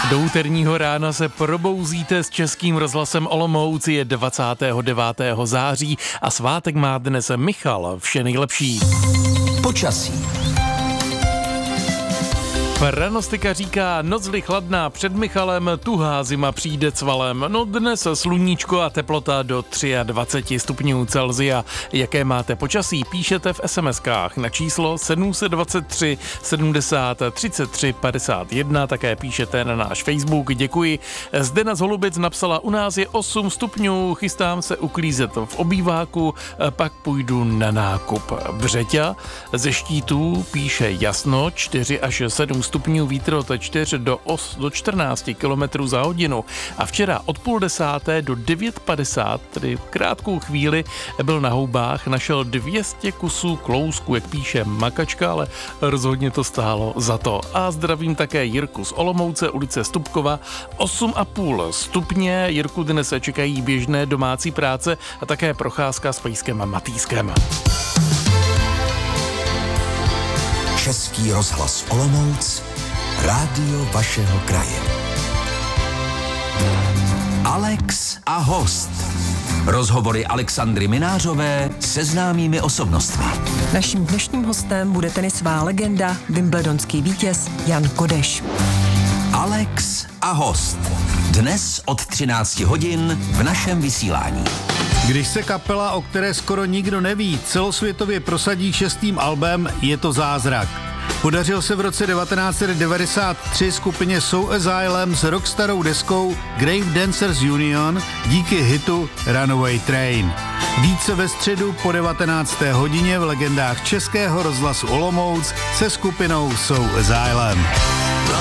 Do úterního rána se probouzíte s Českým rozhlasem Olomouc, je 29. září a svátek má dnes Michal. Vše nejlepší. Počasí. Pranostika říká, noc chladná před Michalem, tuhá zima přijde cvalem. No dnes sluníčko a teplota do 23 stupňů Celsia. Jaké máte počasí, píšete v SMS-kách na číslo 723 70 33 51, také píšete na náš Facebook, děkuji. Zdena z Holubic napsala, u nás je 8 stupňů, chystám se uklízet v obýváku, pak půjdu na nákup. Břeťa ze Štítů píše jasno, 4 až 7 stupňů, vítr od 4 do 14 km za hodinu. A včera od 9:30 do 9:50, tedy krátkou chvíli, byl na houbách, našel 200 kusů klousku, jak píše Makačka, ale rozhodně to stálo za to. A zdravím také Jirku z Olomouce, ulice Stupkova, 8,5 stupně. Jirku, dnes se čekají běžné domácí práce a také procházka s pejskem a Matýskem. Český rozhlas Olomouc, rádio vašeho kraje. Alex a host. Rozhovory Alexandry Minářové se známými osobnostmi. Naším dnešním hostem bude tenisová legenda, wimbledonský vítěz Jan Kodeš. Alex a host. Dnes od 13 hodin v našem vysílání. Když se kapela, o které skoro nikdo neví, celosvětově prosadí 6. albem, je to zázrak. Podařil se v roce 1993 skupině Soul Asylum s rockstarou deskou Grave Dancers Union díky hitu Runaway Train. Více ve středu po 19. hodině v legendách Českého rozhlasu Olomouc se skupinou Soul Asylum.